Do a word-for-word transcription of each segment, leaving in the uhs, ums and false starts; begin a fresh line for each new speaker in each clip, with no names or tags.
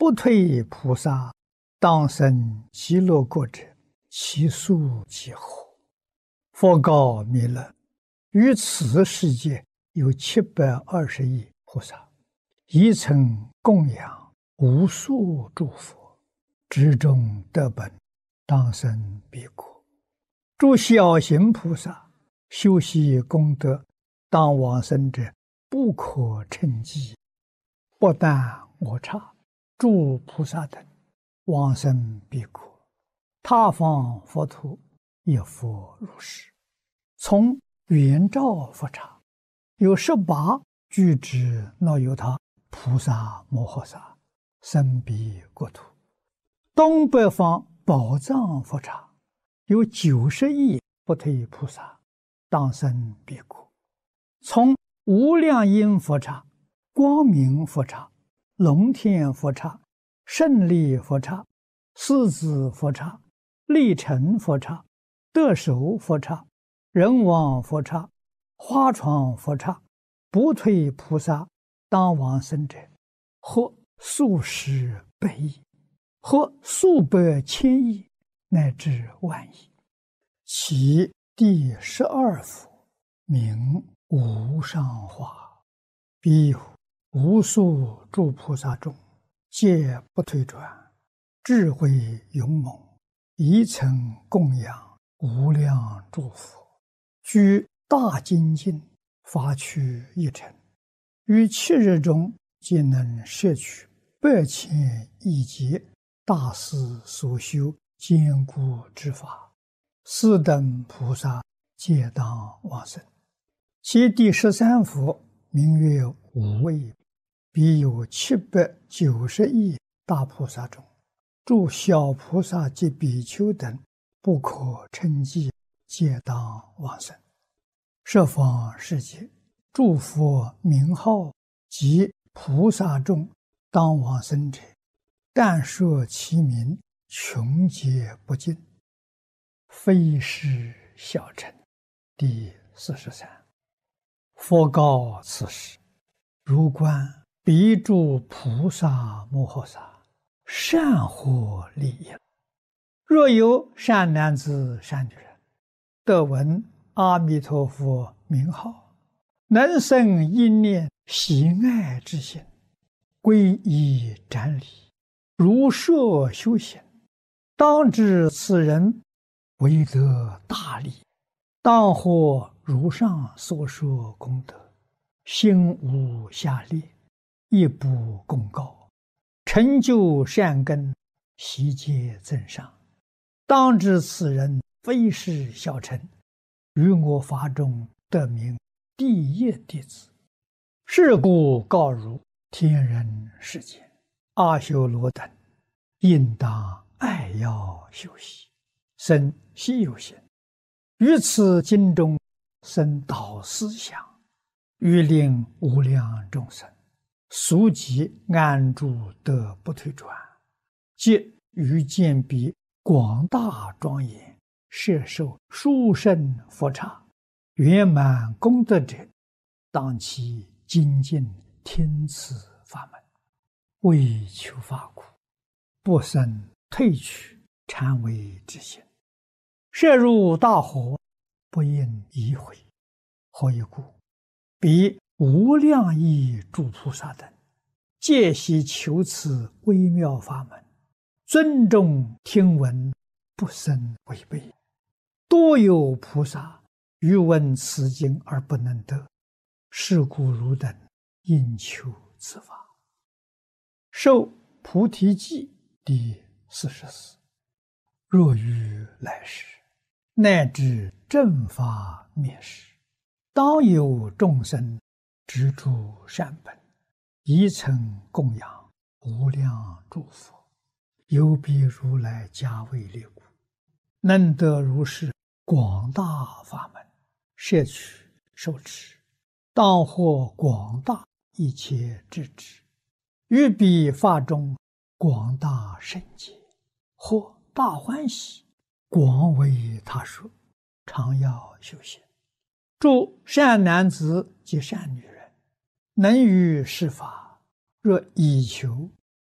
不退菩萨，当生极乐国者，其数几何？佛告弥勒：于此世界有七百二十亿菩萨，一曾供养无数诸佛，至中得本，当生彼国。诸小行菩萨修习功德，当往生者不可称计。不但我刹诸菩萨等往生彼国，他方佛土也复如是。从圆照佛刹有十八具之那由他菩萨摩诃萨生彼国土。东北方宝藏佛刹有九十亿不退菩萨当生彼国。从无量音佛刹、光明佛刹、龙天佛刹、胜利佛刹、四子佛刹、力成佛刹、得手佛刹、人王佛刹、花床佛刹，不退菩萨当往生者，或数十百亿，或数百千亿，乃至万亿。其第十二佛名无上化，彼有无数诸菩萨中，皆不退转，智慧勇猛，一曾供养无量诸佛，居大精进，发趣一尘，于七日中皆能摄取百千亿劫大师所修坚固之法，斯等菩萨皆当往生。其第十三佛名曰无畏，彼有七百九十亿大菩萨中，诸小菩萨及比丘等不可称计，皆当往生。十方世界诸佛名号及菩萨众当往生者，但说其名，穷劫不尽，非是小乘。第四十三。佛告此时：如观彼诸菩萨摩诃萨，善获利益。若有善男子善女人，得闻阿弥陀佛名号，能生一念喜爱之心，皈依瞻礼，如设修行，当知此人为得大利，当获如上所说功德，心无下劣，亦不公告，成就善根，悉皆增上。当知此人非是小乘，于我法中得名第一弟子。是故告汝天人世间阿修罗等，应当爱要修习，生希有行，于此经中生导思想，欲令无量众生速即安住得不退转，即于见彼广大庄严，摄受殊胜佛刹，圆满功德者，当其精进听此法门，为求法苦，不生退去禅为之心。摄入大河，不应移回。何以故？彼无量亿诸菩萨等，皆悉求此微妙法门，尊重听闻，不生违背。多有菩萨欲闻此经而不能得，是故汝等应求此法。受菩提记第四十四。若于来世，乃至正法灭世，当有众生执著善本，一曾供养无量诸佛，有彼如来加为力故，能得如是广大法门，摄取受持，当获广大一切智智，于彼法中广大圣解，或大欢喜，广为他说，常要修行。诸善男子及善女人，能于是法，若以求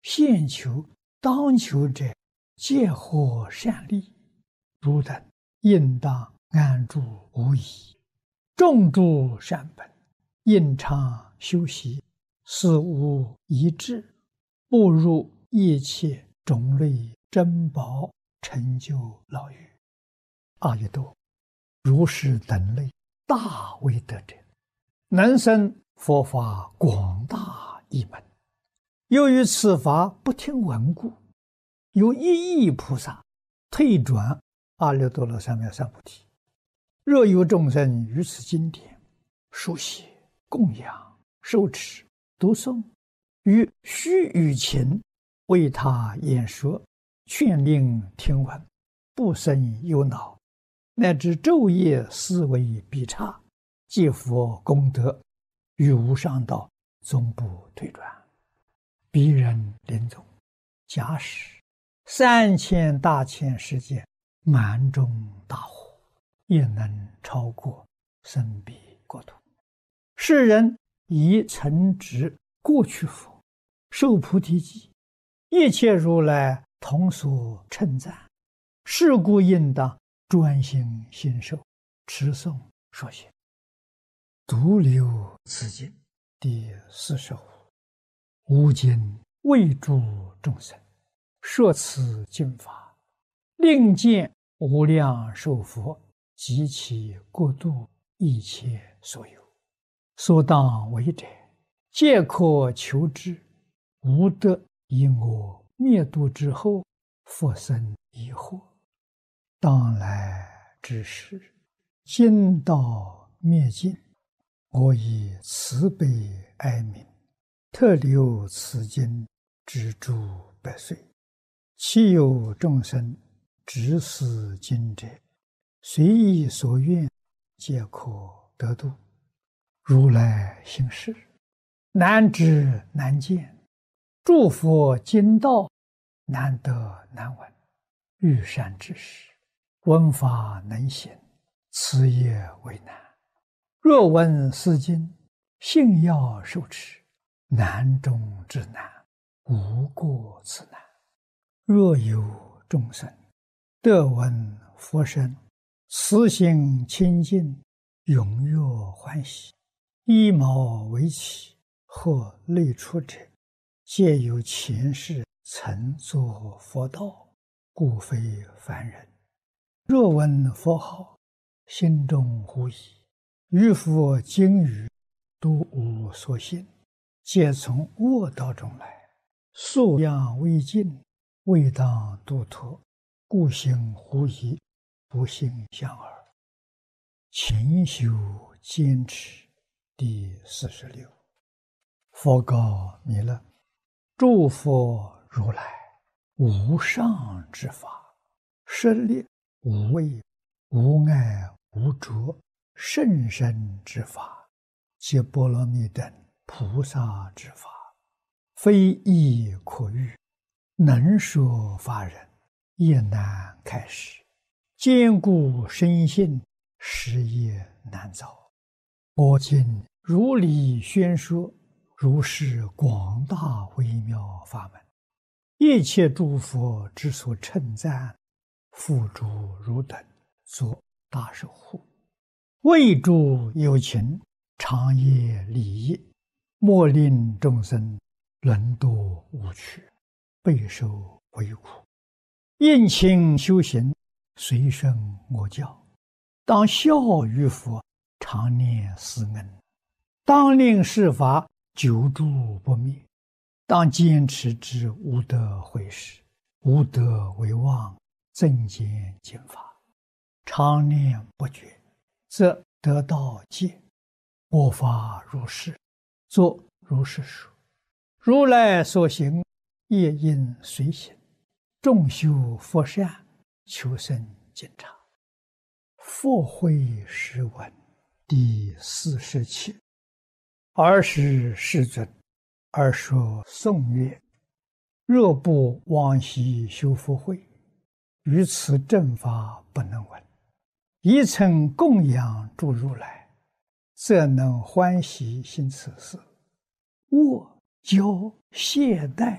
现求、当求者，皆获善利。汝等应当安住无疑，种诸善本，应常修习，事无一致，步入一切种类珍宝，成就老狱。阿逸多，如是等类大威德者，能生佛法广大一门。由于此法不听闻故，有一亿菩萨退转阿耨多罗三藐三菩提。若有众生于此经典书写、供养、受持、读诵，于须臾前为他演说，劝令听闻，不生忧恼，乃至昼夜思维必差，皆佛功德，于无上道终不退转。彼人临终，假使三千大千世界满中大火，也能超过生彼国土。世人以曾植过去佛，受菩提记，一切如来同所称赞。是故应当专心信受，持诵说写。独留此经第四十五。吾今为诸众生说此经法，令见无量寿佛及其国度一切所有，所当为者，皆可求之。无得因我灭度之后，复生疑惑。当来之时，今道灭尽，我以慈悲哀悯，特留此经之诸百岁。其有众生执此经者，随意所愿，皆可得度。如来行事，难知难见，诸佛经道，难得难闻。欲善知识，闻法能行，此也为难。若闻斯经，信要受持，难中之难，无过此难。若有众生得闻佛声，慈心清净，踊跃欢喜，依毛为起，或类出者，皆有前世曾作佛道，故非凡人。若闻佛号，心中狐疑，于佛经语都无所信，皆从恶道中来，素养未尽，未当度脱，故行狐疑，不信相耳。勤修坚持第四十六。佛告弥勒：诸佛如来无上之法，舍利无畏、无碍、无着，甚深之法，皆波罗蜜等菩萨之法，非易可喻，能说法人也难开示。坚固深信，实也难造。我今如理宣说，如是广大微妙法门，一切诸佛之所称赞，付诸汝等作大守护。为诸有情，长夜利益，莫令众生沦堕无趣，备受为苦。应勤修行，随顺我教，当效于佛，常念思恩，当令世法久住不灭，当坚持之无得毁时，无得为妄，增减经法，常念不绝，则得道戒。我法如是，作如是说。如来所行，业应随行。众修佛善，求生净察。佛慧诗文第四十七。尔时世尊，尔说颂曰：若不往昔修福慧，于此正法不能闻。一曾供养诸如来，则能欢喜行此事。我骄懈怠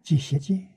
即邪见。